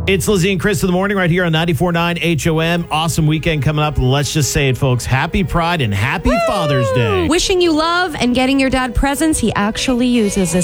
It's Lizzie and Chris in the morning right here on 94.9 HOM. Awesome weekend coming up. Let's just say it, folks. Happy Pride and happy Father's Day. Wishing you love and getting your dad presents he actually uses this